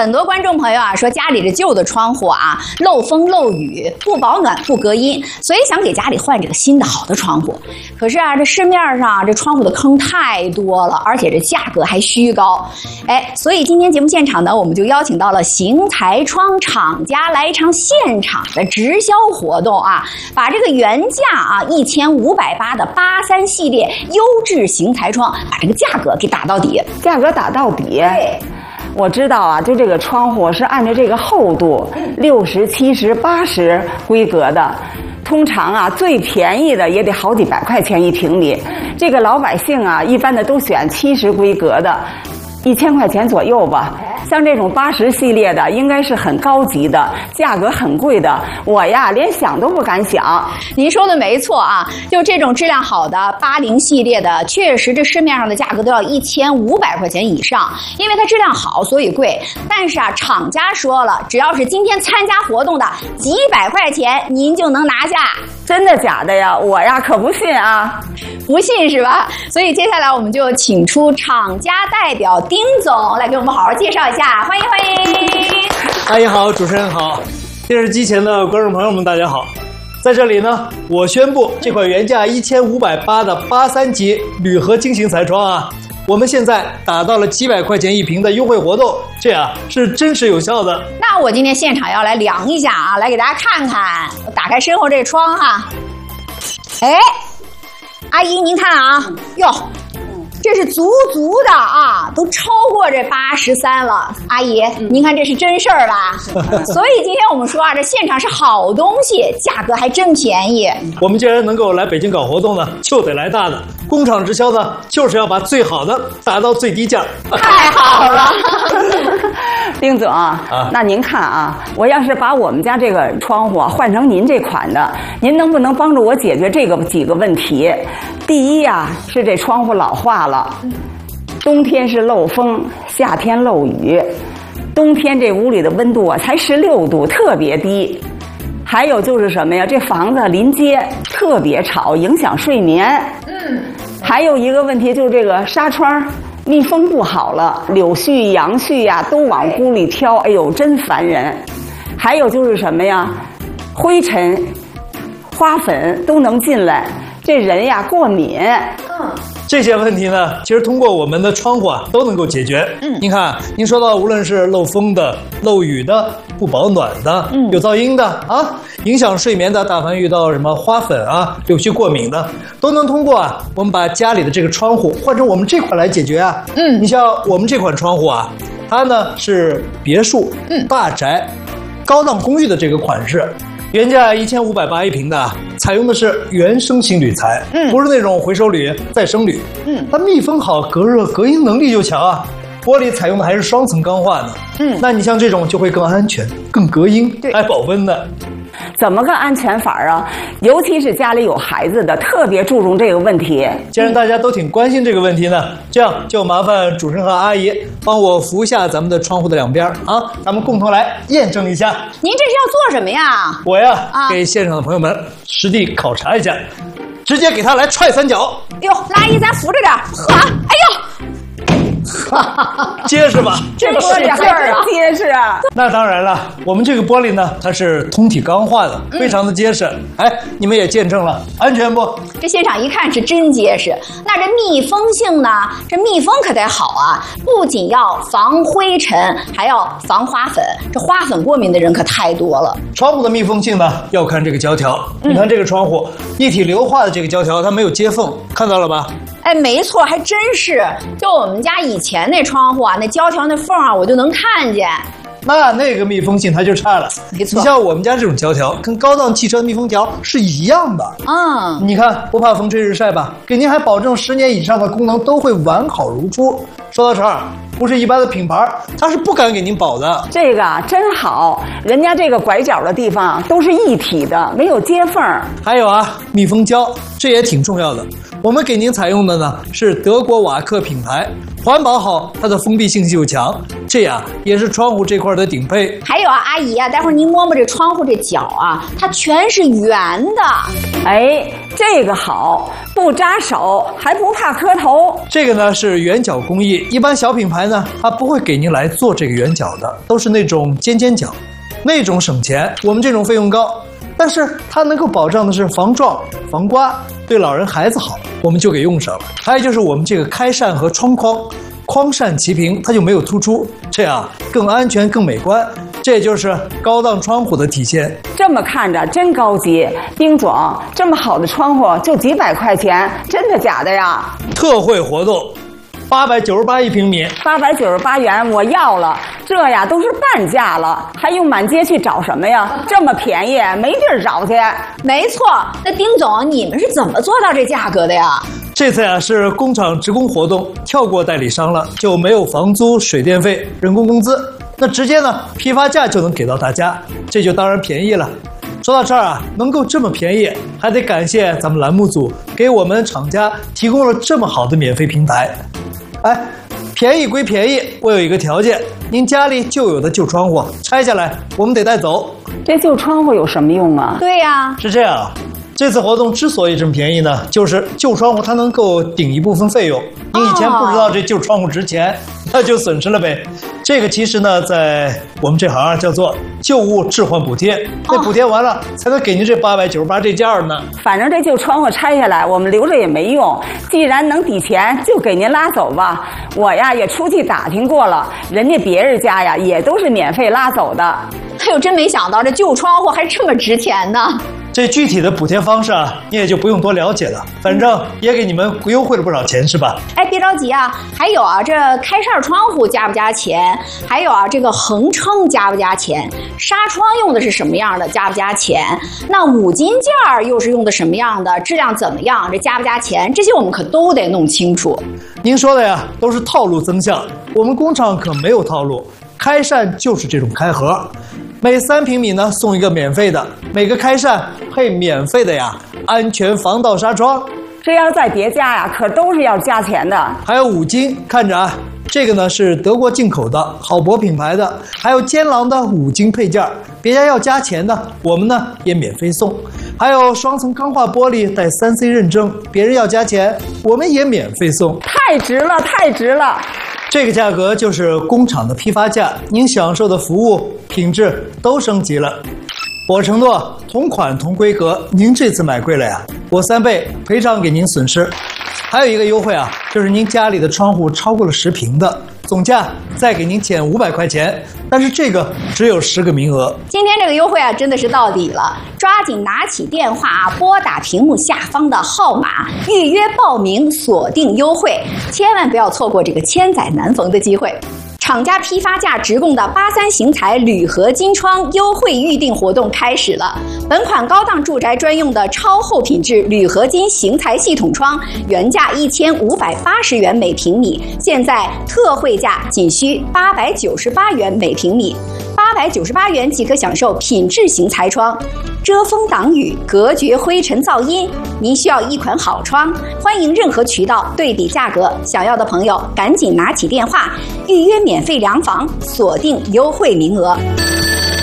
很多观众朋友啊说家里这旧的窗户啊漏风漏雨，不保暖不隔音，所以想给家里换这个新的好的窗户。可是啊，这市面上这窗户的坑太多了，而且这价格还虚高。所以今天节目现场呢，我们就邀请到了邢台窗厂家来一场现场的直销活动啊，把这个原价啊1580的83系列优质邢台窗，把这个价格给打到底。 价格打到底。 对。 我知道啊，就这个窗户是按照这个厚度60、70、80规格的，通常啊最便宜的也得好几百块钱一平米。这个老百姓啊，一般的都选70规格的，1000块钱左右吧。像这种80系列的，应该是很高级的，价格很贵的。我呀，连想都不敢想。 您说的没错啊，就这种质量好的80系列的，确实这市面上的价格都要1500块钱以上，因为它质量好，所以贵。但是啊，厂家说了，只要是今天参加活动的，几百块钱您就能拿下。 真的假的呀？我呀可不信啊， 不信是吧？所以接下来我们就请出厂家代表丁总来给我们好好介绍一下，欢迎欢迎。 阿姨好，主持人好，电视机前的观众朋友们大家好。在这里呢，我宣布这款原价1580的83级铝合金型彩窗啊，我们现在打到了几百块钱一平的优惠活动，这样是真实有效的。 那我今天现场要来量一下啊，来给大家看看。我打开身后这窗哈，阿姨您看啊，哟，这是足的啊，都超过这83了。阿姨，您看这是真事儿吧？所以今天我们说啊，这现场是好东西，价格还真便宜。 我们既然能够来北京搞活动呢，就得来大的。工厂直销呢，就是要把最好的打到最低价。 太好了。 丁总那您看啊，我要是把我们家这个窗户换成您这款的，您能不能帮助我解决这个几个问题？第一呀，是这窗户老化了，冬天是漏风，夏天漏雨，冬天这屋里的温度啊才16度，特别低。还有就是什么呀？这房子临街特别吵，影响睡眠。还有一个问题就是这个纱窗密封不好了，柳絮、杨絮呀都往屋里飘，哎呦，真烦人。还有就是什么呀？灰尘、花粉都能进来，这人呀过敏。 这些问题呢，其实通过我们的窗户啊都能够解决。您看，您说到无论是漏风的、漏雨的、不保暖的、有噪音的啊，影响睡眠的，大凡遇到什么花粉啊、柳絮过敏的，都能通过啊我们把家里的这个窗户换成我们这款来解决啊。你像我们这款窗户啊，它呢是别墅、大宅、高档公寓的这个款式。原价1580一平的，采用的是原生型铝材，不是那种回收铝、再生铝。它密封好，隔热隔音能力就强啊。玻璃采用的还是双层钢化的，那你像这种就会更安全、更隔音，还保温的。 怎么个安全法啊？尤其是家里有孩子的，特别注重这个问题。 既然大家都挺关心这个问题呢，这样就麻烦主持人和阿姨帮我扶一下咱们的窗户的两边啊，咱们共同来验证一下。 您这是要做什么呀？ 我呀，给现场的朋友们实地考察一下，直接给他来踹3脚。 哟，阿姨咱扶着点，呵，哎呦。 结实吧？ 这个使劲儿啊，结实啊！ 那当然了，我们这个玻璃呢，它是通体钢化的，非常的结实。你们也见证了，安全不？ 这现场一看是真结实。那这密封性呢？这密封可得好啊！不仅要防灰尘，还要防花粉。这花粉过敏的人可太多了。 窗户的密封性呢，要看这个胶条。你看这个窗户，一体硫化的这个胶条，它没有接缝，看到了吧？ 没错，还真是。就我们家以前那窗户啊，那胶条那缝啊，我就能看见。 那个密封性它就差了。 没错， 你像我们家这种胶条，跟高档汽车的密封条是一样的。你看不怕风吹日晒吧？给您还保证10年以上的功能都会完好如初。说到这儿，不是一般的品牌，它是不敢给您保的。 这个真好，人家这个拐角的地方都是一体的，没有接缝。 还有啊，密封胶这也挺重要的。 我们给您采用的呢是德国瓦克品牌，环保好，它的封闭性又强，这样也是窗户这块的顶配。 还有啊，阿姨啊，待会儿您摸摸这窗户这角啊，它全是圆的。 哎，这个好，不扎手，还不怕磕头。 这个呢是圆角工艺，一般小品牌呢它不会给您来做这个圆角的，都是那种尖尖角，那种省钱，我们这种费用高。但是它能够保障的是防撞、防刮，对老人孩子好，我们就给用上了。还有就是我们这个开扇和窗框，框扇齐平，它就没有突出，这样更安全、更美观。这也就是高档窗户的体现。 这么看着真高级，丁总，这么好的窗户就几百块钱，真的假的呀？ 特惠活动，898一平米 ，898元我要了，这呀都是半价了，还用满街去找什么呀？这么便宜，没地儿找去。 没错，那丁总，你们是怎么做到这价格的呀？ 这次呀是工厂职工活动，跳过代理商了，就没有房租、水电费、人工工资，那直接呢批发价就能给到大家，这就当然便宜了。说到这儿啊，能够这么便宜，还得感谢咱们栏目组给我们厂家提供了这么好的免费平台。哎，便宜归便宜，我有一个条件，您家里旧有的旧窗户拆下来，我们得带走。 这旧窗户有什么用啊？ 对呀， 是这样，这次活动之所以这么便宜呢，就是旧窗户它能够顶一部分费用。您以前不知道这旧窗户值钱，那就损失了呗。这个其实呢，在我们这行叫做旧物置换补贴，那补贴完了才能给您这898这价呢。 反正这旧窗户拆下来，我们留着也没用。既然能抵钱，就给您拉走吧。我呀也出去打听过了，人家别人家呀也都是免费拉走的。 哎呦，真没想到这旧窗户还这么值钱呢。 这具体的补贴方式啊，你也就不用多了解了，反正也给你们优惠了不少钱，是吧？ 哎，别着急啊，还有啊，这开扇窗户加不加钱？还有啊，这个横撑加不加钱？纱窗用的是什么样的？加不加钱？那五金件儿又是用的什么样的？质量怎么样？这加不加钱？这些我们可都得弄清楚。 您说的呀，都是套路增项，我们工厂可没有套路，开扇就是这种开盒。每3平米呢送一个免费的，每个开扇配免费的呀安全防盗纱窗。 这要在别家呀，可都是要加钱的。 还有五金，看着啊，这个呢是德国进口的好博品牌的，还有坚狼的五金配件，别家要加钱的，我们呢也免费送。还有双层钢化玻璃带3C 认证，别人要加钱，我们也免费送。 太值了，太值了！ 这个价格就是工厂的批发价，您享受的服务品质都升级了。我承诺同款同规格，您这次买贵了呀，我3倍赔偿给您损失。还有一个优惠啊，就是您家里的窗户超过了10平的，总价再给您减500块钱，但是这个只有10个名额。 今天这个优惠啊，真的是到底了，抓紧拿起电话啊，拨打屏幕下方的号码，预约报名，锁定优惠，千万不要错过这个千载难逢的机会。厂家批发价直供的83型材铝合金窗优惠预定活动开始了。本款高档住宅专用的超厚品质铝合金型材系统窗，原价1580元每平米，现在特惠价仅需898元每平米。898元即可享受品质型材窗，遮风挡雨，隔绝灰尘噪音。您需要一款好窗，欢迎任何渠道对比价格，想要的朋友赶紧拿起电话预约免费量房，锁定优惠名额。